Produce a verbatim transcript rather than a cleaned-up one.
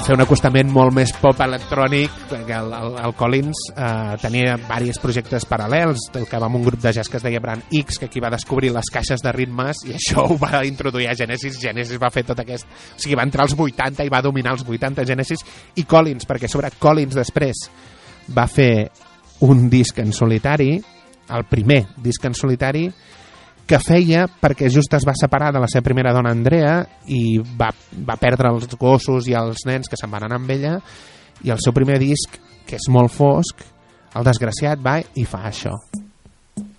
fer un acostament molt més pop electrònic, perquè el, el, el Collins eh, tenia diversos projectes paral·lels, el que va amb un grup de jazz que es deia Brand X, que aquí va descobrir les caixes de ritmes i això ho va introduir a Genesis. Genesis va fer tot aquest... O sigui, va entrar als vuitanta i va dominar els vuitanta Genesis, i Collins, perquè sobre Collins després va fer un disc en solitari, el primer disc en solitari, que feia perquè just es va separar de la seva primera dona Andrea i va, va perdre els gossos i els nens que se'n van anar amb ella, i el seu primer disc, que és molt fosc, el desgraciat va i fa això.